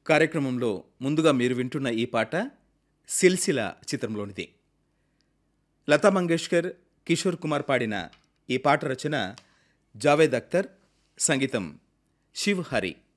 కార్యక్రమంలో ముందుగా మీరు వింటున్న ఈ పాట సిల్సిలా చిత్రంలోనిది. లతా మంగేష్కర్, కిషోర్ కుమార్ పాడిన ఈ పాట రచన జావేద్ అఖ్తర్, సంగీతం శివ్ హరి.